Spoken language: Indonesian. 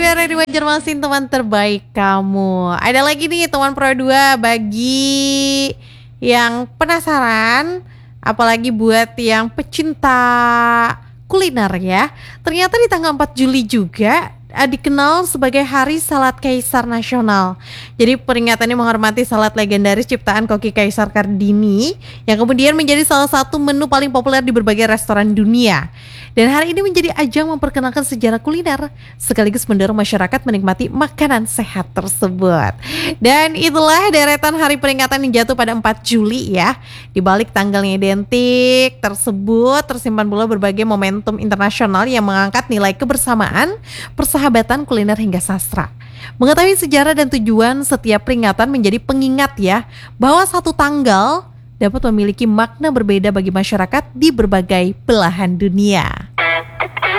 udara di Banjarmasin, teman terbaik kamu. Ada lagi nih teman Pro 2 bagi yang penasaran, apalagi buat yang pecinta kuliner ya. Ternyata di tanggal 4 Juli juga dikenal sebagai Hari Salad Kaisar Nasional. Jadi peringatan ini menghormati salad legendaris ciptaan koki Kaisar Cardini yang kemudian menjadi salah satu menu paling populer di berbagai restoran dunia. Dan hari ini menjadi ajang memperkenalkan sejarah kuliner sekaligus mendorong masyarakat menikmati makanan sehat tersebut. Dan itulah deretan hari peringatan yang jatuh pada 4 Juli ya. Di balik tanggalnya identik tersebut tersimpan pula berbagai momentum internasional yang mengangkat nilai kebersamaan, persahabatan kuliner hingga sastra. Mengetahui sejarah dan tujuan setiap peringatan menjadi pengingat ya bahwa satu tanggal dapat memiliki makna berbeda bagi masyarakat di berbagai belahan dunia.